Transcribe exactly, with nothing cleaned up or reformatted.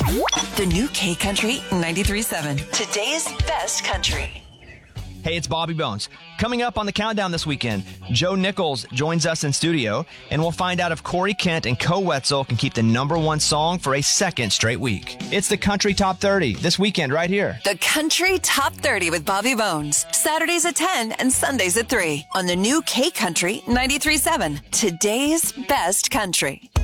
The new K Country ninety-three point seven. Today's best country. Hey, it's Bobby Bones. Coming up on the countdown this weekend, Joe Nichols joins us in studio, and we'll find out if Corey Kent and Co Wetzel can keep the number one song for a second straight week. It's the Country Top thirty this weekend right here. The Country Top thirty with Bobby Bones. Saturdays at ten and Sundays at three on the new K Country ninety-three point seven. Today's best country.